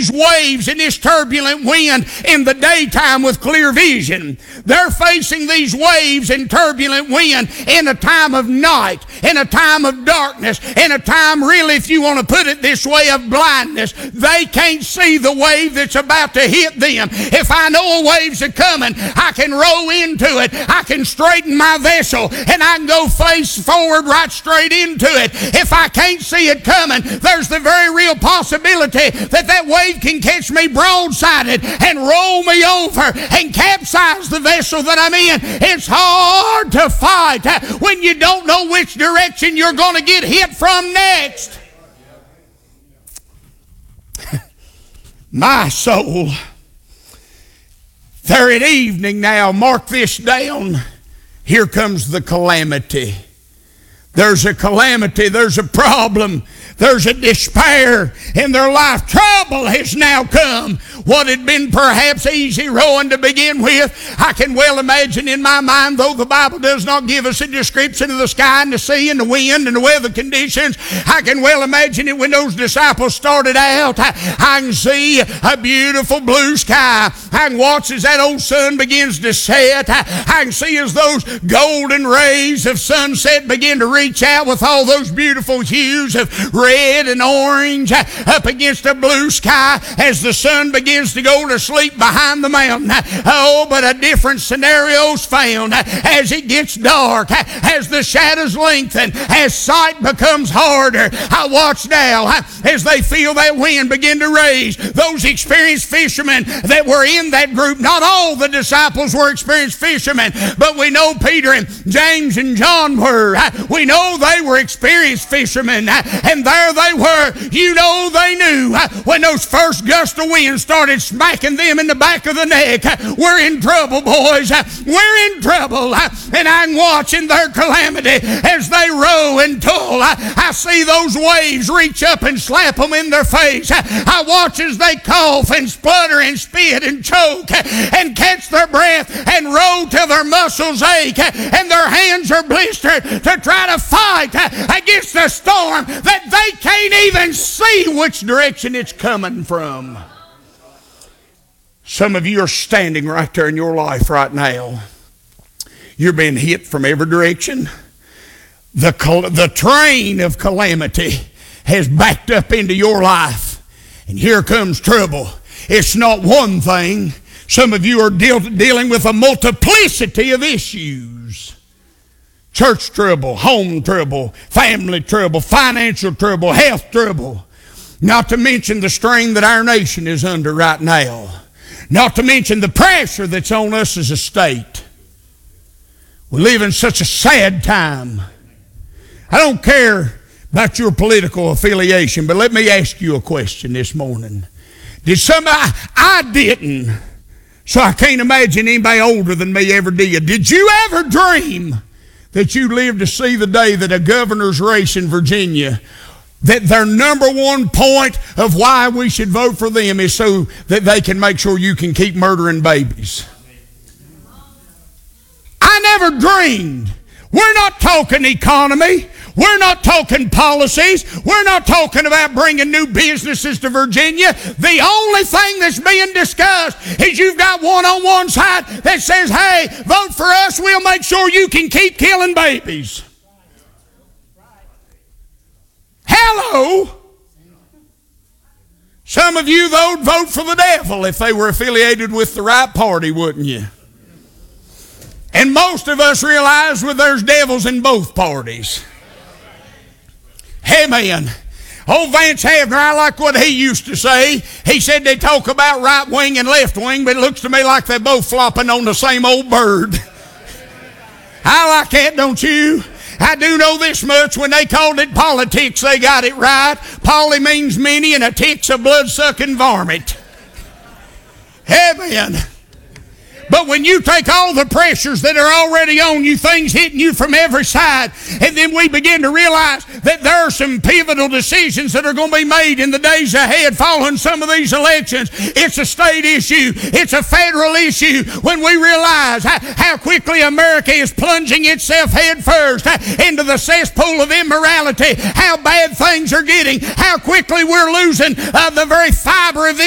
these waves and this turbulent wind in the daytime with clear vision. They're facing these waves and turbulent wind in a time of night, in a time of darkness, in a time, really, if you want to put it this way, of blindness. They can't see the wave that's about to hit them. If I know a wave's a coming, I can row into it. I can straighten my vessel and I can go face forward right straight into it. If I can't see it coming, there's the very real possibility that wave can catch me broadsided and roll me over and capsize the vessel that I'm in. It's hard to fight when you don't know which direction you're going to get hit from next. My soul. There at evening now, mark this down. Here comes the calamity. There's a calamity, there's a problem, there's a despair in their life. Trouble has now come. What had been perhaps easy rowing to begin with, I can well imagine in my mind, though the Bible does not give us a description of the sky and the sea and the wind and the weather conditions, I can well imagine it when those disciples started out. I can see a beautiful blue sky. I can watch as that old sun begins to set. I can see as those golden rays of sunset begin to reach out with all those beautiful hues of red and orange up against a blue sky as the sun begins to go to sleep behind the mountain. Oh, but a different scenario's found as it gets dark, as the shadows lengthen, as sight becomes harder. I watch now as they feel that wind begin to raise. Those experienced fishermen that were in that group, not all the disciples were experienced fishermen, but we know Peter and James and John were. We know they were experienced fishermen, and there they were. You know they knew when those first gusts of wind started smacking them in the back of the neck. We're in trouble, boys. We're in trouble. And I'm watching their calamity as they row and tull. I see those waves reach up and slap them in their face. I watch as they cough and splutter and spit and choke and catch their breath and row till their muscles ache and their hands are blistered to try to fight against a storm that they can't even see which direction it's coming from. Some of you are standing right there in your life right now. You're being hit from every direction. The train of calamity has backed up into your life. And here comes trouble. It's not one thing. Some of you are dealing with a multiplicity of issues. Church trouble, home trouble, family trouble, financial trouble, health trouble. Not to mention the strain that our nation is under right now. Not to mention the pressure that's on us as a state. We live in such a sad time. I don't care about your political affiliation, but let me ask you a question this morning. I didn't, so I can't imagine anybody older than me ever did. Did you ever dream that you lived to see the day that a governor's race in Virginia, that their number one point of why we should vote for them is so that they can make sure you can keep murdering babies? I never dreamed. We're not talking economy. We're not talking policies. We're not talking about bringing new businesses to Virginia. The only thing that's being discussed is you've got one on one side that says, hey, vote for us, we'll make sure you can keep killing babies. Hello. Some of you, though, would vote for the devil if they were affiliated with the right party, wouldn't you? And most of us realize that there's devils in both parties. Amen. Old Vance Havner, I like what he used to say. He said they talk about right wing and left wing, but it looks to me like they're both flopping on the same old bird. I like that, don't you? I do know this much. When they called it politics, they got it right. Poly means many, and a tick's a blood-sucking varmint. Amen. But when you take all the pressures that are already on you, things hitting you from every side, and then we begin to realize that there are some pivotal decisions that are going to be made in the days ahead following some of these elections. It's a state issue. It's a federal issue. When we realize how quickly America is plunging itself head first into the cesspool of immorality, how bad things are getting, how quickly we're losing the very fiber of this